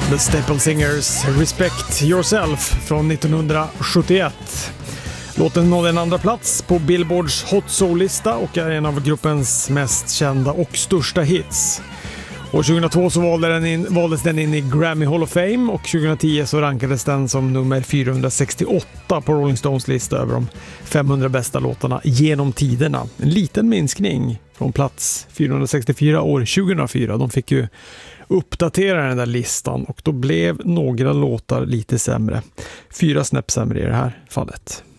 The Staple Singers, Respect Yourself från 1971. Låten nådde en andra plats på Billboards Hot Soul-lista och är en av gruppens mest kända och största hits. År 2002 så valdes den in i Grammy Hall of Fame och 2010 så rankades den som nummer 468 på Rolling Stones lista över de 500 bästa låtarna genom tiderna. En liten minskning från plats 464 år 2004. De fick ju uppdatera den där listan och då blev några låtar lite sämre. 4 snäpp sämre i det här fallet.